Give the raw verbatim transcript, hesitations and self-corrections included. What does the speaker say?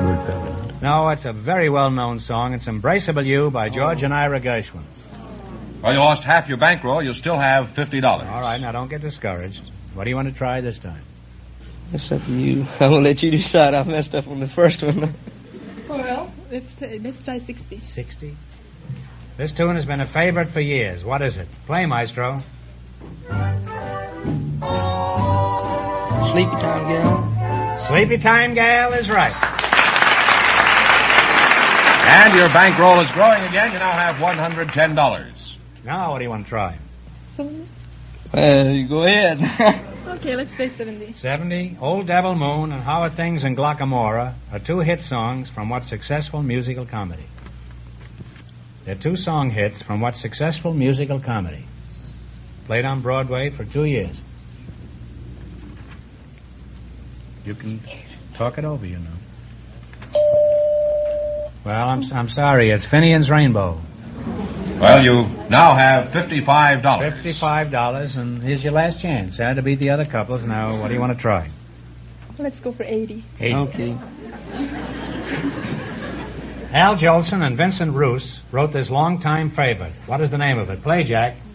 Bert Bellin. No, it's a very well-known song. It's Embraceable You by George oh. and Ira Gershwin. Well, you lost half your bankroll. You still have fifty dollars. All right, now don't get discouraged. What do you want to try this time? It's up to you. I'm going to let you decide. I messed up on the first one. Well, let's, t- let's try sixty. sixty? This tune has been a favorite for years. What is it? Play, Maestro. Sleepy Time Gal. Sleepy Time Gal is right. And your bankroll is growing again. You now have one hundred ten dollars. Now what do you want to try? seventy? Well, you go ahead. Okay, let's say seventy. seventy, Old Devil Moon and How Are Things in Glockamora are two hit songs from what successful musical comedy? They're two song hits from what successful musical comedy? Played on Broadway for two years. You can talk it over, you know. Well, I'm I'm sorry. It's Finian's Rainbow. Well, you now have fifty-five dollars. fifty-five dollars, and here's your last chance. Had to beat the other couples. Now, what do you want to try? Let's go for eighty. eighty. Okay. Al Jolson and Vincent Roos wrote this longtime favorite. What is the name of it? Play, Jack.